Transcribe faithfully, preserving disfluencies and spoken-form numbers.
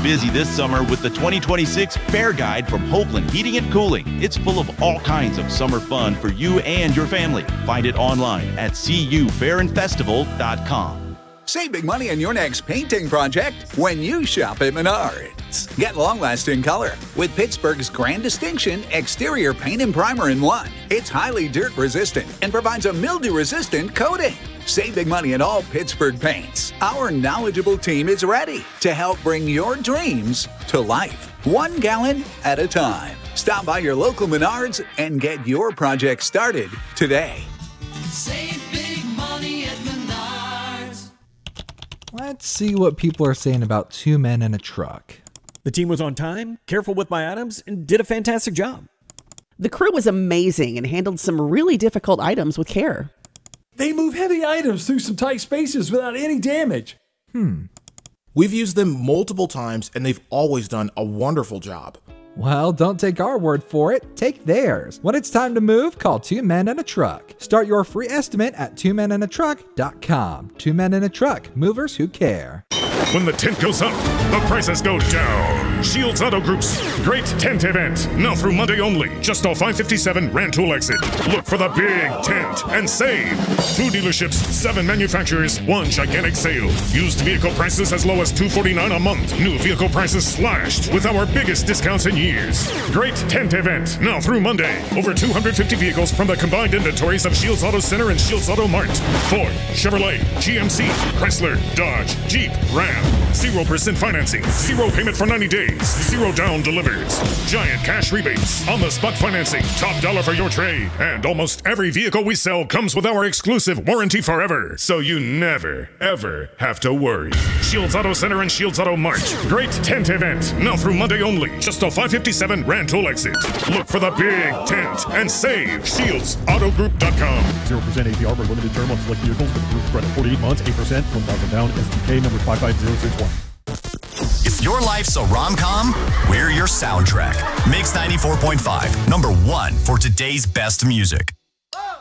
busy this summer with the twenty twenty-six Fair Guide from Hopeland Heating and Cooling. It's full of all kinds of summer fun for you and your family. Find it online at c u fair and festival dot com. Save big money on your next painting project when you shop at Menards. Get long-lasting color with Pittsburgh's Grand Distinction Exterior Paint and Primer in one. It's highly dirt-resistant and provides a mildew-resistant coating. Save big money on all Pittsburgh paints. Our knowledgeable team is ready to help bring your dreams to life, one gallon at a time. Stop by your local Menards and get your project started today. Save big money at Menards. Let's see what people are saying about Two Men and a Truck. The team was on time, careful with my items, and did a fantastic job. The crew was amazing and handled some really difficult items with care. They move heavy items through some tight spaces without any damage. Hmm. We've used them multiple times and they've always done a wonderful job. Well, don't take our word for it, take theirs. When it's time to move, call Two Men and a Truck. Start your free estimate at two men and a truck dot com. Two Men and a Truck, movers who care. When the tent goes up, the prices go down. Shields Auto Group's Great Tent Event, now through Monday only, just off I fifty-seven Rantoul exit. Look for the big tent and save. Two dealerships, seven manufacturers, one gigantic sale. Used vehicle prices as low as two hundred forty-nine dollars a month. New vehicle prices slashed with our biggest discounts in years. Great Tent Event, now through Monday. Over two hundred fifty vehicles from the combined inventories of Shields Auto Center and Shields Auto Mart. Ford, Chevrolet, G M C, Chrysler, Dodge, Jeep, Ram. zero percent financing, zero payment for ninety days, zero down delivers. Giant cash rebates, on-the-spot financing, top dollar for your trade. And almost every vehicle we sell comes with our exclusive warranty forever. So you never, ever have to worry. Shields Auto Center and Shields Auto Mart. Great Tent Event, now through Monday only, just off I fifty-seven Rantoul exit. Look for the big tent and save. Shields Auto Group dot com. zero percent A P R for limited term on select vehicles with approved credit. forty-eight months, eight percent, one thousand down, S D K number five five zero six one. If your life's a rom-com, we're your soundtrack. Mix ninety-four point five, number one for today's best music.